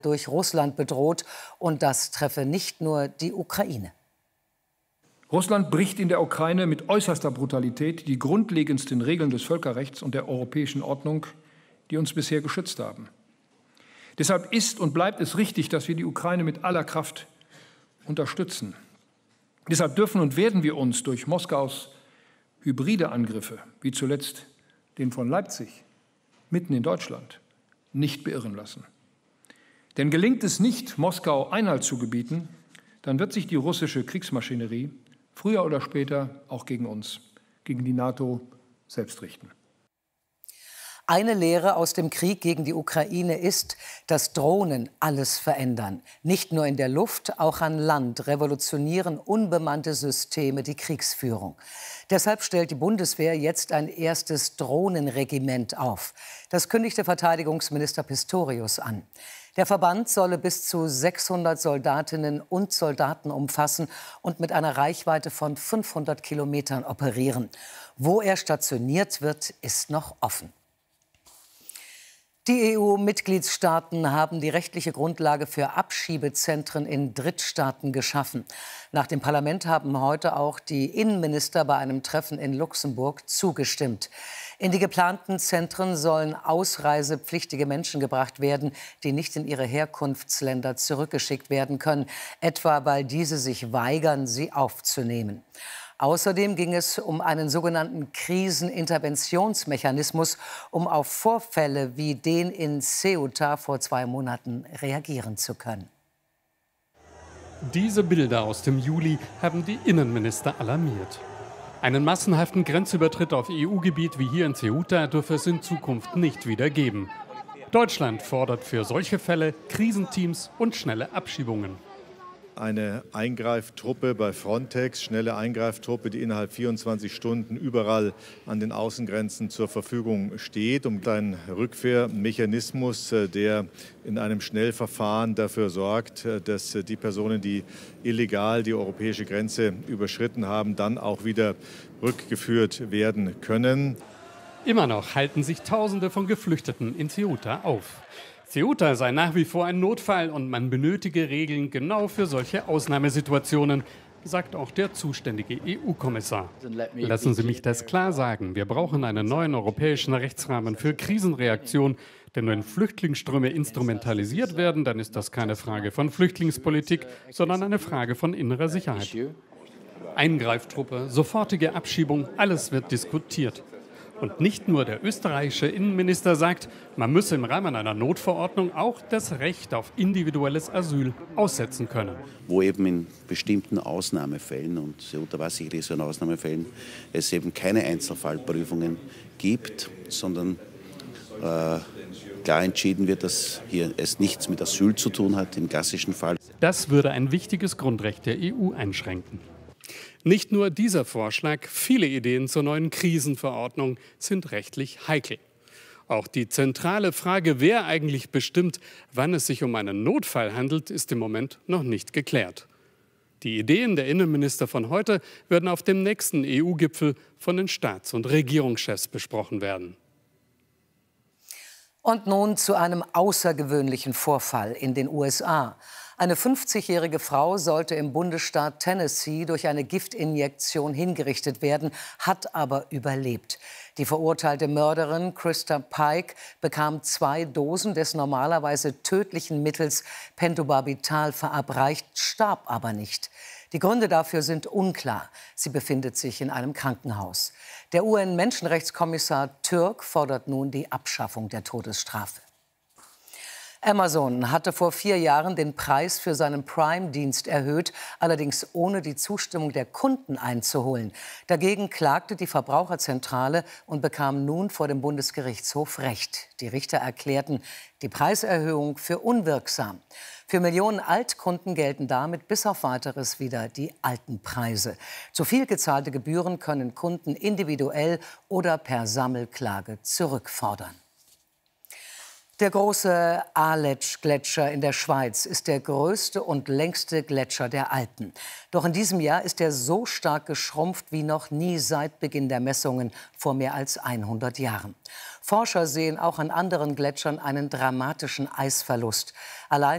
durch Russland bedroht. Und das treffe nicht nur die Ukraine. Russland bricht in der Ukraine mit äußerster Brutalität die grundlegendsten Regeln des Völkerrechts und der europäischen Ordnung, die uns bisher geschützt haben. Deshalb ist und bleibt es richtig, dass wir die Ukraine mit aller Kraft unterstützen. Deshalb dürfen und werden wir uns durch Moskaus hybride Angriffe, wie zuletzt den von Leipzig, mitten in Deutschland, nicht beirren lassen. Denn gelingt es nicht, Moskau Einhalt zu gebieten, dann wird sich die russische Kriegsmaschinerie früher oder später auch gegen uns, gegen die NATO selbst richten. Eine Lehre aus dem Krieg gegen die Ukraine ist, dass Drohnen alles verändern. Nicht nur in der Luft, auch an Land revolutionieren unbemannte Systeme die Kriegsführung. Deshalb stellt die Bundeswehr jetzt ein erstes Drohnenregiment auf. Das kündigte Verteidigungsminister Pistorius an. Der Verband solle bis zu 600 Soldatinnen und Soldaten umfassen und mit einer Reichweite von 500 Kilometern operieren. Wo er stationiert wird, ist noch offen. Die EU-Mitgliedstaaten haben die rechtliche Grundlage für Abschiebezentren in Drittstaaten geschaffen. Nach dem Parlament haben heute auch die Innenminister bei einem Treffen in Luxemburg zugestimmt. In die geplanten Zentren sollen ausreisepflichtige Menschen gebracht werden, die nicht in ihre Herkunftsländer zurückgeschickt werden können, etwa weil diese sich weigern, sie aufzunehmen. Außerdem ging es um einen sogenannten Kriseninterventionsmechanismus, um auf Vorfälle wie den in Ceuta vor 2 Monaten reagieren zu können. Diese Bilder aus dem Juli haben die Innenminister alarmiert. Einen massenhaften Grenzübertritt auf EU-Gebiet wie hier in Ceuta dürfe es in Zukunft nicht wieder geben. Deutschland fordert für solche Fälle Krisenteams und schnelle Abschiebungen. Eine Eingreiftruppe bei Frontex, schnelle Eingreiftruppe, die innerhalb 24 Stunden überall an den Außengrenzen zur Verfügung steht, um einen Rückkehrmechanismus, der in einem Schnellverfahren dafür sorgt, dass die Personen, die illegal die europäische Grenze überschritten haben, dann auch wieder rückgeführt werden können. Immer noch halten sich Tausende von Geflüchteten in Ceuta auf. Ceuta sei nach wie vor ein Notfall und man benötige Regeln genau für solche Ausnahmesituationen, sagt auch der zuständige EU-Kommissar. Lassen Sie mich das klar sagen. Wir brauchen einen neuen europäischen Rechtsrahmen für Krisenreaktion. Denn wenn Flüchtlingsströme instrumentalisiert werden, dann ist das keine Frage von Flüchtlingspolitik, sondern eine Frage von innerer Sicherheit. Eingreiftruppe, sofortige Abschiebung, alles wird diskutiert. Und nicht nur der österreichische Innenminister sagt, man müsse im Rahmen einer Notverordnung auch das Recht auf individuelles Asyl aussetzen können. Wo eben in bestimmten Ausnahmefällen, und Ceuta war sicherlich so in Ausnahmefällen, es eben keine Einzelfallprüfungen gibt, sondern klar entschieden wird, dass hier es nichts mit Asyl zu tun hat, im klassischen Fall. Das würde ein wichtiges Grundrecht der EU einschränken. Nicht nur dieser Vorschlag, viele Ideen zur neuen Krisenverordnung sind rechtlich heikel. Auch die zentrale Frage, wer eigentlich bestimmt, wann es sich um einen Notfall handelt, ist im Moment noch nicht geklärt. Die Ideen der Innenminister von heute werden auf dem nächsten EU-Gipfel von den Staats- und Regierungschefs besprochen werden. Und nun zu einem außergewöhnlichen Vorfall in den USA. Eine 50-jährige Frau sollte im Bundesstaat Tennessee durch eine Giftinjektion hingerichtet werden, hat aber überlebt. Die verurteilte Mörderin Krista Pike bekam 2 Dosen des normalerweise tödlichen Mittels Pentobarbital verabreicht, starb aber nicht. Die Gründe dafür sind unklar. Sie befindet sich in einem Krankenhaus. Der UN-Menschenrechtskommissar Türk fordert nun die Abschaffung der Todesstrafe. Amazon hatte vor 4 Jahren den Preis für seinen Prime-Dienst erhöht, allerdings ohne die Zustimmung der Kunden einzuholen. Dagegen klagte die Verbraucherzentrale und bekam nun vor dem Bundesgerichtshof Recht. Die Richter erklärten die Preiserhöhung für unwirksam. Für Millionen Altkunden gelten damit bis auf Weiteres wieder die alten Preise. Zu viel gezahlte Gebühren können Kunden individuell oder per Sammelklage zurückfordern. Der große Aletsch-Gletscher in der Schweiz ist der größte und längste Gletscher der Alpen. Doch in diesem Jahr ist er so stark geschrumpft wie noch nie seit Beginn der Messungen vor mehr als 100 Jahren. Forscher sehen auch an anderen Gletschern einen dramatischen Eisverlust. Allein